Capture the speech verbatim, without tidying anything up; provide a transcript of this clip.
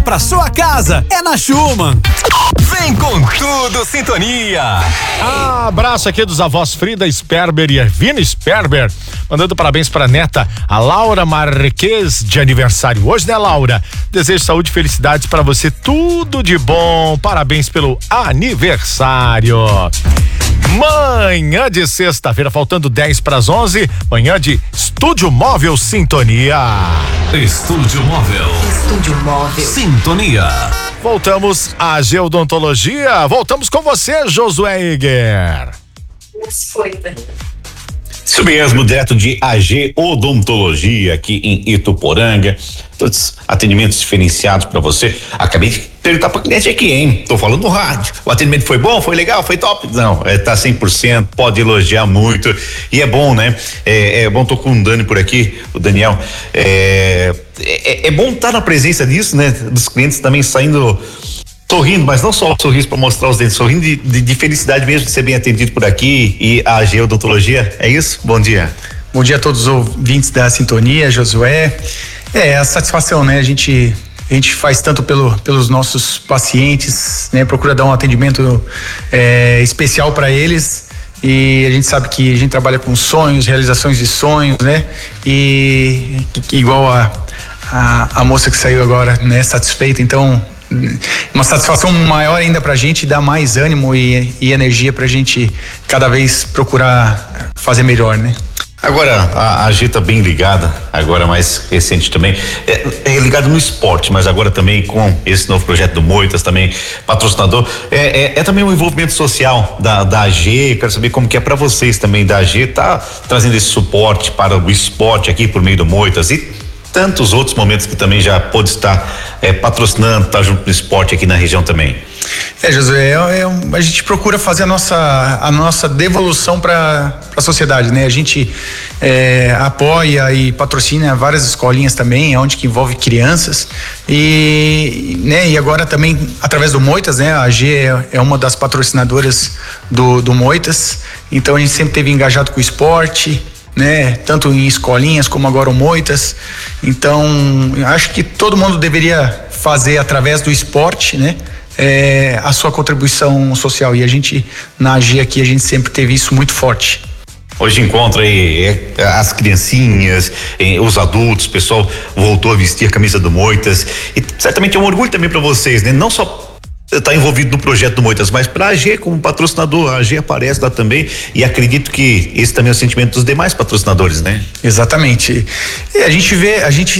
Pra sua casa é na Schumann. Vem com tudo, Sintonia. Ah, abraço aqui dos avós Frida Sperber e Ervina Sperber, mandando parabéns pra neta, a Laura Marques, de aniversário hoje, né, Laura? Desejo saúde e felicidades pra você, tudo de bom. Parabéns pelo aniversário. Manhã de sexta-feira, faltando dez para as onze, manhã de Estúdio Móvel Sintonia. Estúdio Móvel. Estúdio Móvel. Sintonia. Voltamos à geodontologia. Voltamos com você, Josué Eger. Isso mesmo, direto de A G Odontologia aqui em Ituporanga. Todos atendimentos diferenciados para você. Acabei de perguntar para o cliente aqui, hein? Tô falando no rádio. O atendimento foi bom? Foi legal? Foi top? Não, é, tá cem por cento, pode elogiar muito. E é bom, né? É, é bom, tô com o Dani por aqui, o Daniel. É, é, é bom estar na presença disso, né? Dos clientes também saindo sorrindo, mas não só o sorriso para mostrar os dentes, sorrindo de, de, de felicidade mesmo de ser bem atendido por aqui e a A G Odontologia. É isso? Bom dia. Bom dia a todos os ouvintes da Sintonia, Josué. É, a satisfação, né? A gente, a gente faz tanto pelo, pelos nossos pacientes, né? Procura dar um atendimento é, especial para eles. E a gente sabe que a gente trabalha com sonhos, realizações de sonhos, né? E, e igual a, a, a moça que saiu agora, né? Satisfeita, então uma satisfação maior ainda pra gente, dá mais ânimo e, e energia pra gente cada vez procurar fazer melhor, né? Agora, a A G tá bem ligada, agora mais recente também, é, é ligado no esporte, mas agora também com esse novo projeto do Moitas, também patrocinador, é, é, é também um envolvimento social da, da A G. Quero saber como que é para vocês também da A G, tá trazendo esse suporte para o esporte aqui por meio do Moitas e tantos outros momentos que também já pôde estar é, patrocinando, tá junto no esporte aqui na região também. É, Josué, é, é, a gente procura fazer a nossa, a nossa devolução para a sociedade, né? A gente é, apoia e patrocina várias escolinhas também, onde que envolve crianças e, né? E agora também através do Moitas, né? A A G é, é uma das patrocinadoras do, do Moitas, então a gente sempre teve engajado com o esporte, né? Tanto em escolinhas como agora o Moitas. Então, acho que todo mundo deveria fazer através do esporte, né? É, a sua contribuição social, e a gente na A G aqui a gente sempre teve isso muito forte. Hoje encontra aí é, as criancinhas, é, os adultos, o pessoal voltou a vestir a camisa do Moitas e certamente é um orgulho também para vocês, né? Não só está envolvido no projeto do Moitas, mas para a A G como patrocinador, a A G aparece lá também e acredito que esse também é o sentimento dos demais patrocinadores, né? Exatamente. E a gente vê, a gente